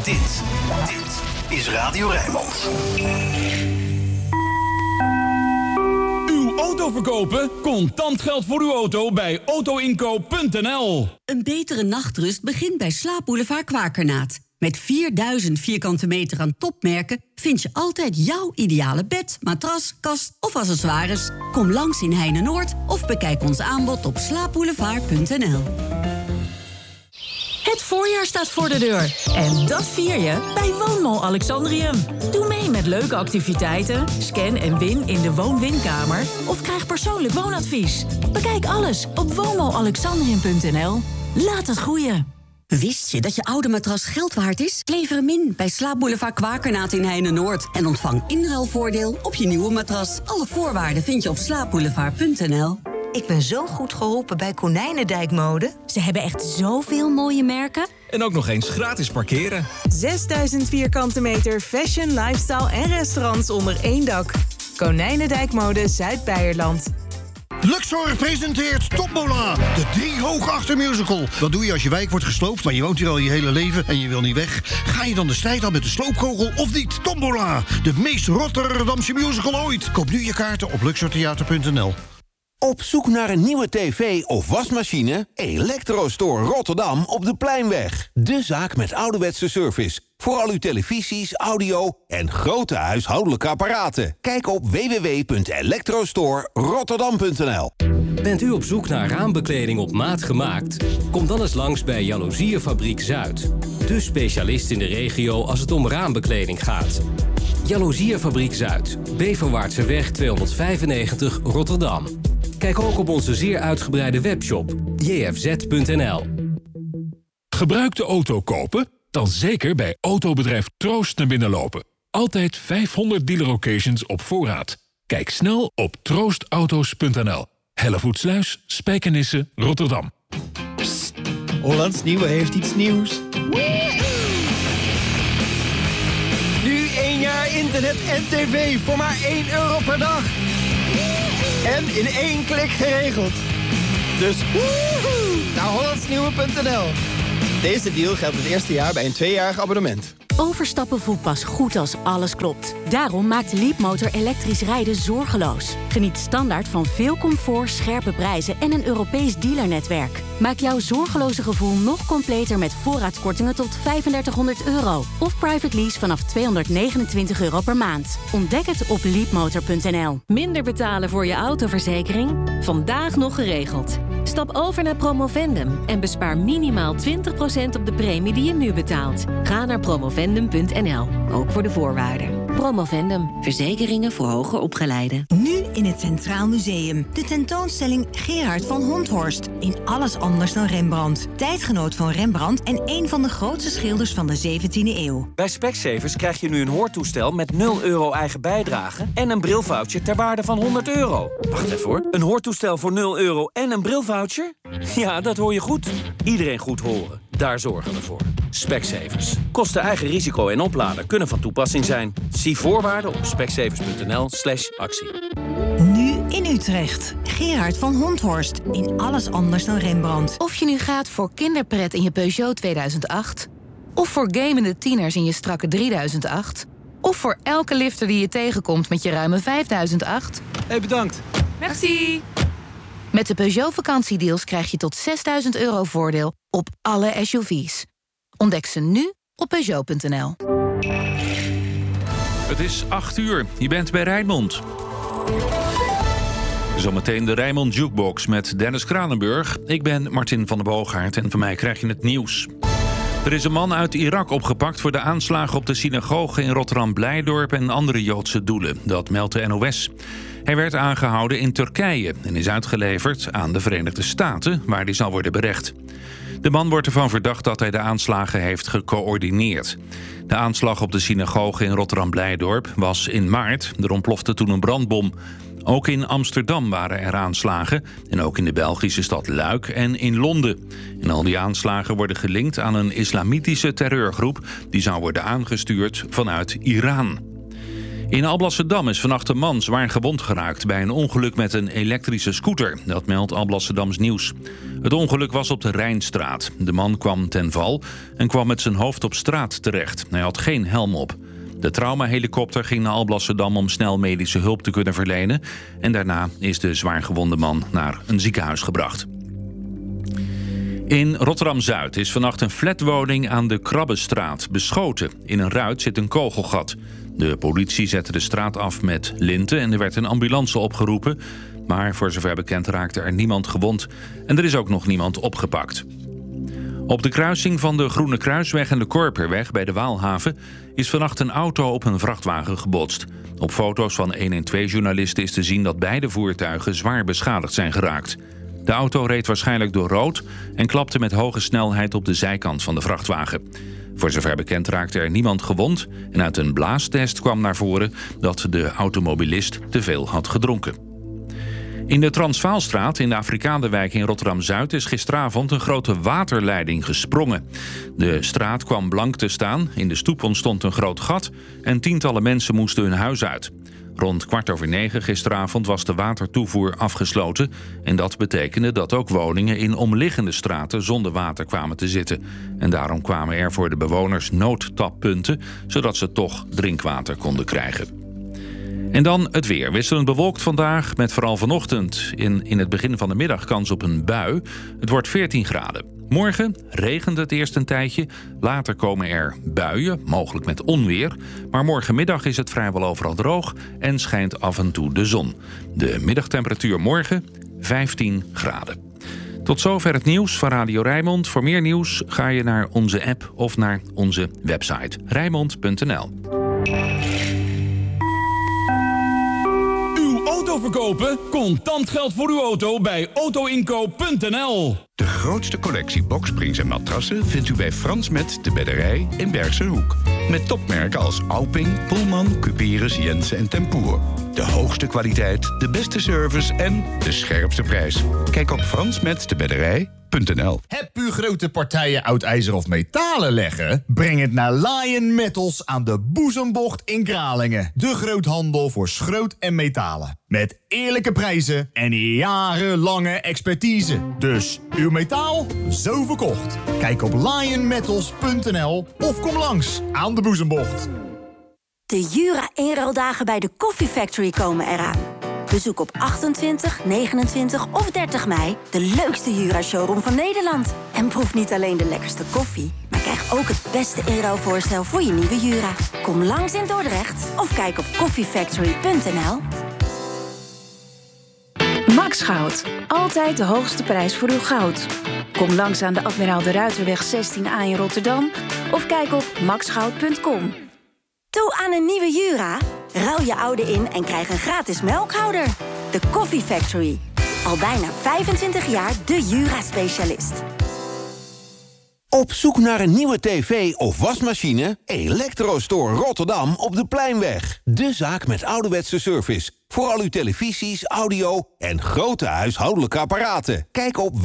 Dit is Radio Rijnmond. Uw auto verkopen? Contant geld voor uw auto bij autoinkoop.nl. Een betere nachtrust begint bij Slaapboulevard Kwakernaat. Met 4000 vierkante meter aan topmerken vind je altijd jouw ideale bed, matras, kast of accessoires. Kom langs in Heine-Noord of bekijk ons aanbod op slaapboulevard.nl. Het voorjaar staat voor de deur. En dat vier je bij Woonmall Alexandrium. Doe mee met leuke activiteiten, scan en win in de woon-winkamer of krijg persoonlijk woonadvies. Bekijk alles op woonmallalexandrium.nl. Laat het groeien. Wist je dat je oude matras geld waard is? Lever hem in bij Slaapboulevard Kwakernaat in Heine-Noord en ontvang inruilvoordeel op je nieuwe matras. Alle voorwaarden vind je op slaapboulevard.nl. Ik ben zo goed geholpen bij Konijnendijk Mode. Ze hebben echt zoveel mooie merken. En ook nog eens gratis parkeren. 6000 vierkante meter fashion, lifestyle en restaurants onder één dak. Konijnendijk Mode Zuid-Beierland. Luxor presenteert Tombola, de 3 hoog achter musical. Wat doe je als je wijk wordt gesloopt, maar je woont hier al je hele leven en je wil niet weg? Ga je dan de strijd aan met de sloopkogel of niet? Tombola, de meest Rotterdamse musical ooit. Koop nu je kaarten op luxortheater.nl. Op zoek naar een nieuwe tv of wasmachine? Electrostore Rotterdam op de Pleinweg. De zaak met ouderwetse service. Voor al uw televisies, audio en grote huishoudelijke apparaten. Kijk op www.electrostorerotterdam.nl. Bent u op zoek naar raambekleding op maat gemaakt? Kom dan eens langs bij Jaloeziefabriek Zuid. De specialist in de regio als het om raambekleding gaat. Jaloeziefabriek Zuid. Beverwaartseweg 295 Rotterdam. Kijk ook op onze zeer uitgebreide webshop jfz.nl. Gebruikte auto kopen? Dan zeker bij autobedrijf Troost naar binnen lopen. Altijd 500 dealer locations op voorraad. Kijk snel op troostauto's.nl. Hellevoetsluis, Spijkenisse, Rotterdam. Psst, Hollands Nieuwe heeft iets nieuws. Nu 1 jaar internet en tv voor maar €1 per dag. En in 1 klik geregeld. Dus naar hollandsnieuwe.nl. Deze deal geldt het eerste jaar bij een 2-jarig abonnement. Overstappen voelt pas goed als alles klopt. Daarom maakt Leapmotor elektrisch rijden zorgeloos. Geniet standaard van veel comfort, scherpe prijzen en een Europees dealernetwerk. Maak jouw zorgeloze gevoel nog completer met voorraadkortingen tot €3500. Of private lease vanaf €229 per maand. Ontdek het op leapmotor.nl. Minder betalen voor je autoverzekering? Vandaag nog geregeld. Stap over naar Promovendum en bespaar minimaal 20% op de premie die je nu betaalt. Ga naar promovendum.nl, ook voor de voorwaarden. Promovendum, verzekeringen voor hoger opgeleiden. Nu in het Centraal Museum. De tentoonstelling Gerard van Honthorst. In alles anders dan Rembrandt. Tijdgenoot van Rembrandt en een van de grootste schilders van de 17e eeuw. Bij Specsavers krijg je nu een hoortoestel met €0 eigen bijdrage en een brilvoucher ter waarde van €100. Wacht even hoor. Een hoortoestel voor €0 en een brilvoucher? Ja, dat hoor je goed. Iedereen goed horen. Daar zorgen we voor. Specsavers. Kosten eigen risico en oplader kunnen van toepassing zijn. Zie voorwaarden op specsavers.nl/actie. Nu in Utrecht. Gerard van Honthorst. In alles anders dan Rembrandt. Of je nu gaat voor kinderpret in je Peugeot 2008... of voor gamende tieners in je strakke 3008... of voor elke lifter die je tegenkomt met je ruime 5008... Hey, bedankt. Merci. Met de Peugeot vakantiedeals krijg je tot €6000 voordeel op alle SUV's. Ontdek ze nu op Peugeot.nl. Het is 8:00. Je bent bij Rijnmond. Zometeen de Rijnmond Jukebox met Dennis Kranenburg. Ik ben Martin van der Boogaard en van mij krijg je het nieuws. Er is een man uit Irak opgepakt voor de aanslagen op de synagoge in Rotterdam-Blijdorp en andere Joodse doelen. Dat meldt de NOS. Hij werd aangehouden in Turkije en is uitgeleverd aan de Verenigde Staten, waar hij zal worden berecht. De man wordt ervan verdacht dat hij de aanslagen heeft gecoördineerd. De aanslag op de synagoge in Rotterdam-Blijdorp was in maart. Er ontplofte toen een brandbom. Ook in Amsterdam waren er aanslagen. En ook in de Belgische stad Luik en in Londen. En al die aanslagen worden gelinkt aan een islamitische terreurgroep die zou worden aangestuurd vanuit Iran. In Alblasserdam is vannacht een man zwaar gewond geraakt bij een ongeluk met een elektrische scooter. Dat meldt Alblasserdams Nieuws. Het ongeluk was op de Rijnstraat. De man kwam ten val en kwam met zijn hoofd op straat terecht. Hij had geen helm op. De traumahelikopter ging naar Alblasserdam om snel medische hulp te kunnen verlenen. En daarna is de zwaargewonde man naar een ziekenhuis gebracht. In Rotterdam-Zuid is vannacht een flatwoning aan de Krabbenstraat beschoten. In een ruit zit een kogelgat. De politie zette de straat af met linten en er werd een ambulance opgeroepen. Maar voor zover bekend raakte er niemand gewond. En er is ook nog niemand opgepakt. Op de kruising van de Groene Kruisweg en de Korperweg bij de Waalhaven is vannacht een auto op een vrachtwagen gebotst. Op foto's van 112-journalisten is te zien dat beide voertuigen zwaar beschadigd zijn geraakt. De auto reed waarschijnlijk door rood en klapte met hoge snelheid op de zijkant van de vrachtwagen. Voor zover bekend raakte er niemand gewond en uit een blaastest kwam naar voren dat de automobilist te veel had gedronken. In de Transvaalstraat in de Afrikaanderwijk in Rotterdam-Zuid is gisteravond een grote waterleiding gesprongen. De straat kwam blank te staan, in de stoep ontstond een groot gat en tientallen mensen moesten hun huis uit. Rond 9:15 gisteravond was de watertoevoer afgesloten en dat betekende dat ook woningen in omliggende straten zonder water kwamen te zitten. En daarom kwamen er voor de bewoners noodtappunten, zodat ze toch drinkwater konden krijgen. En dan het weer. Wisselend bewolkt vandaag, met vooral vanochtend in het begin van de middag kans op een bui. Het wordt 14 graden. Morgen regent het eerst een tijdje. Later komen er buien, mogelijk met onweer. Maar morgenmiddag is het vrijwel overal droog en schijnt af en toe de zon. De middagtemperatuur morgen 15 graden. Tot zover het nieuws van Radio Rijnmond. Voor meer nieuws ga je naar onze app of naar onze website rijnmond.nl. Auto verkopen? Contant geld voor uw auto bij autoinkoop.nl. De grootste collectie boksprings en matrassen vindt u bij Frans Met de Bedderij in Bergse Hoek. Met topmerken als Alping, Pullman, Cuperus, Jensen en Tempoer. De hoogste kwaliteit, de beste service en de scherpste prijs. Kijk op fransmetdebedderij.nl. Heb u grote partijen oud ijzer of metalen leggen? Breng het naar Lion Metals aan de Boezembocht in Kralingen. De groothandel voor schroot en metalen. Met eerlijke prijzen en jarenlange expertise. Dus uw metaal, zo verkocht. Kijk op lionmetals.nl of kom langs aan de Boezembocht. De Jura-inruildagen bij de Coffee Factory komen eraan. Bezoek op 28, 29 of 30 mei de leukste Jura-showroom van Nederland. En proef niet alleen de lekkerste koffie, maar krijg ook het beste inruilvoorstel voor je nieuwe Jura. Kom langs in Dordrecht of kijk op coffeefactory.nl. Max Goud. Altijd de hoogste prijs voor uw goud. Kom langs aan de Admiraal de Ruiterweg 16A in Rotterdam of kijk op maxgoud.com. Toe aan een nieuwe Jura? Ruil je oude in en krijg een gratis melkhouder. De Coffee Factory. Al bijna 25 jaar de Jura-specialist. Op zoek naar een nieuwe tv of wasmachine? Electrostore Rotterdam op de Pleinweg. De zaak met ouderwetse service. Voor al uw televisies, audio en grote huishoudelijke apparaten. Kijk op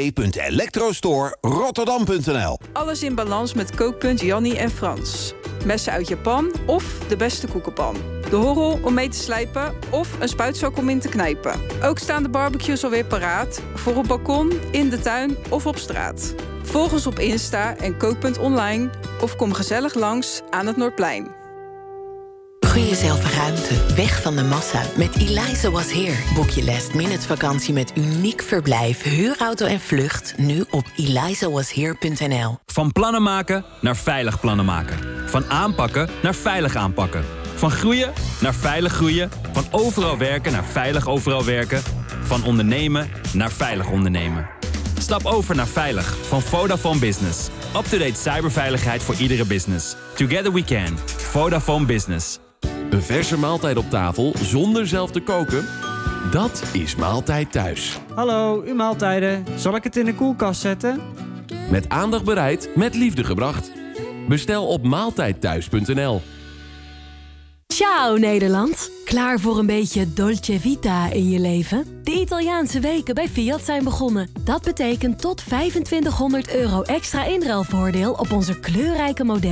www.electrostore.rotterdam.nl. Alles in balans met kookpunt Jannie en Frans. Messen uit Japan of de beste koekenpan. De horrel om mee te slijpen of een spuitzak om in te knijpen. Ook staan de barbecues alweer paraat. Voor op balkon, in de tuin of op straat. Volg ons op Insta en kook.online of kom gezellig langs aan het Noordplein. Gun jezelf ruimte, weg van de massa. Met Eliza Was Here boek je last-minute vakantie met uniek verblijf, huurauto en vlucht nu op elizawashere.nl. Van plannen maken naar veilig plannen maken. Van aanpakken naar veilig aanpakken. Van groeien naar veilig groeien. Van overal werken naar veilig overal werken. Van ondernemen naar veilig ondernemen. Stap over naar Veilig van Vodafone Business. Up-to-date cyberveiligheid voor iedere business. Together we can. Vodafone Business. Een verse maaltijd op tafel zonder zelf te koken? Dat is Maaltijd Thuis. Hallo, uw maaltijden. Zal ik het in de koelkast zetten? Met aandacht bereid, met liefde gebracht. Bestel op maaltijdthuis.nl. Ciao Nederland. Klaar voor een beetje Dolce Vita in je leven? De Italiaanse weken bij Fiat zijn begonnen. Dat betekent tot €2500 extra inruilvoordeel op onze kleurrijke modellen.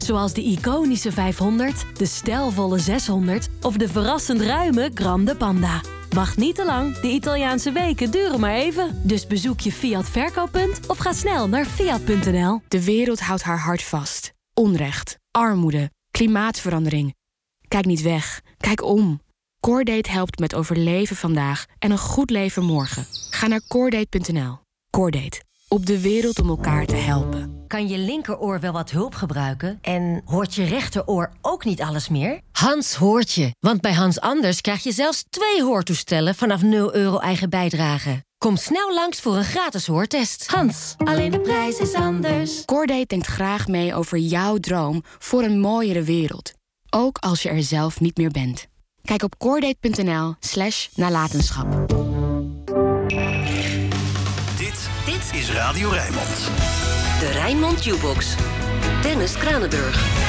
Zoals de iconische 500, de stijlvolle 600 of de verrassend ruime Grande Panda. Wacht niet te lang, de Italiaanse weken duren maar even. Dus bezoek je Fiat verkooppunt of ga snel naar fiat.nl. De wereld houdt haar hart vast. Onrecht, armoede, klimaatverandering. Kijk niet weg, kijk om. Cordate helpt met overleven vandaag en een goed leven morgen. Ga naar cordate.nl. Cordate, op de wereld om elkaar te helpen. Kan je linkeroor wel wat hulp gebruiken? En hoort je rechteroor ook niet alles meer? Hans hoort je, want bij Hans Anders krijg je zelfs 2 hoortoestellen vanaf €0 eigen bijdrage. Kom snel langs voor een gratis hoortest. Hans, alleen de prijs is anders. Cordate denkt graag mee over jouw droom voor een mooiere wereld. Ook als je er zelf niet meer bent. Kijk op cordate.nl/nalatenschap. Dit is Radio Rijnmond. De Rijnmond Jukebox. Dennis Kranenburg.